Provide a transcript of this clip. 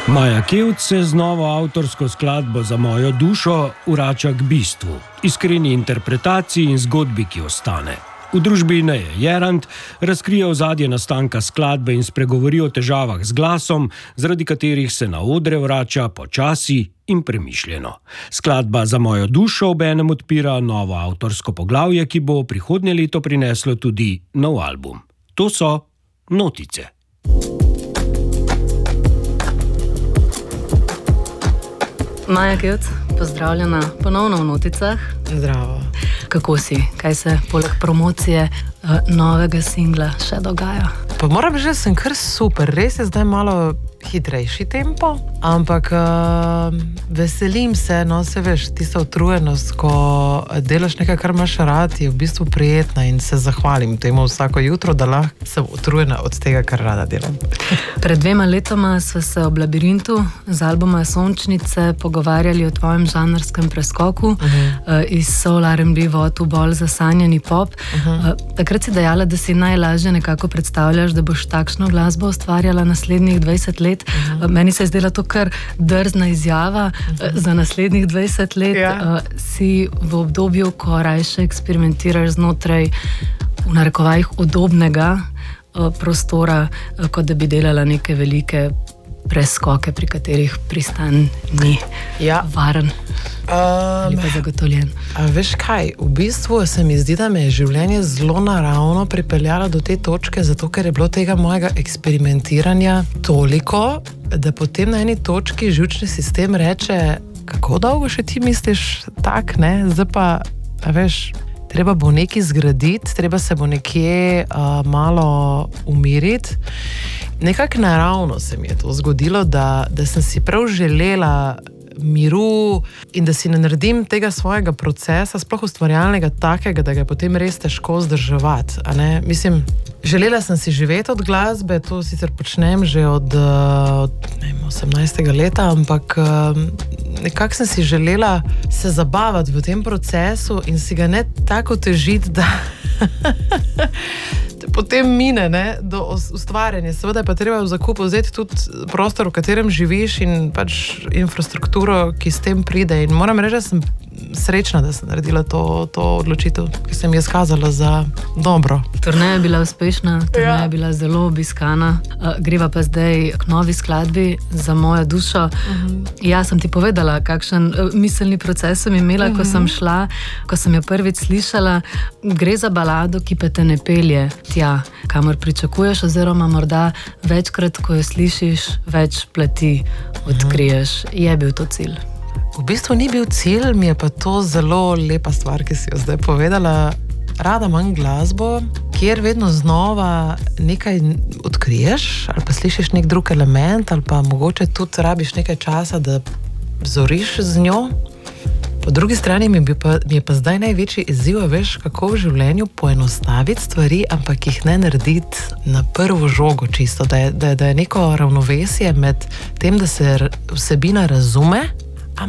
Maja Kevc se z novo avtorsko skladbo Za mojo dušo vrača k bistvu, iskreni interpretaciji in zgodbi, ki ostane. V družbi Neje Jerant razkrije ozadje nastanka skladbe in spregovori o težavah z glasom, zaradi katerih se na odre vrača počasi in premišljeno. Skladba Za mojo dušo obenem odpira novo avtorsko poglavje, ki bo prihodnje leto prineslo tudi nov album. To so Notice. Maja Kevc, pozdravljena ponovno v Noticah. Zdravo. Kako si? Kaj se poleg promocije novega singla še dogaja? Pa moram reči, da sem kar super. Res je zdaj malo hitrejši tempo, ampak veselim se, no se veš, tista utrujenost, ko delaš nekaj, kar imaš rad, je v bistvu prijetna in se zahvalim temu vsako jutro, da lahko sem utrujena od tega, kar rada delam. Pred 2 letoma sva se ob Labirintu z albuma Sončnice pogovarjali o tvojem žanrskem preskoku iz soul R&B v bolj zasanjani pop. Takrat si dejala, da si najlažje nekako predstavljaš, da boš takšno glasbo ustvarjala naslednjih 20 let. Meni se je zdela to kar drzna izjava za naslednjih 20 let. Si v obdobju, ko rajše eksperimentiraš znotraj v narekovajih udobnega prostora, kot da bi delala neke velike preskoke, pri katerih pristan ni varen. Ali pa zagotovljen. Veš kaj, v bistvu se mi zdi, da me je življenje zelo naravno pripeljalo do te točke, zato ker je bilo tega mojega eksperimentiranja toliko, da potem na eni točki živčni sistem reče, kako dolgo še ti misliš tak, ne? Zdaj pa, veš, treba bo nekaj zgraditi, treba se bo nekje malo umiriti. Nekako naravno se mi je to zgodilo, da sem si prav želela miru in da si ne naredim tega svojega procesa, sploh ustvarjalnega takega, da ga je potem res težko vzdrževati. Mislim, želela sem si živeti od glasbe, to sicer počnem že od 18. leta, ampak nekako sem si želela se zabavati v tem procesu in si ga ne tako težiti, da potem mine, do ustvarjanja. Seveda je pa treba v zakup vzeti tudi prostor, v katerem živiš in pač infrastrukturo, ki s tem pride. In moram reči, da sem srečna, da sem naredila to odločitev, ki se mi je skazala za dobro. Turneja je bila uspešna, turneja je bila zelo obiskana. Greva pa zdaj k novi skladbi Za mojo dušo. Jaz sem ti povedala, kakšen miselni proces sem imela, ko sem šla, ko sem jo prvič slišala. Gre za balado, ki pa te ne pelje tja, kamor pričakuješ, oziroma morda večkrat, ko jo slišiš, več plati odkriješ. Je bil to cilj? V bistvu ni bil cilj, mi je pa to zelo lepa stvar, ki si jo zdaj povedala. Rada imam glasbo, kjer vedno znova nekaj odkriješ, ali pa slišiš nek drug element, ali pa mogoče tudi rabiš nekaj časa, da vzoriš z njo. Po drugi strani mi je pa zdaj največji izziv, veš, kako v življenju poenostaviti stvari, ampak jih ne narediti na prvo žogo čisto, da je neko ravnovesje med tem, da se vsebina razume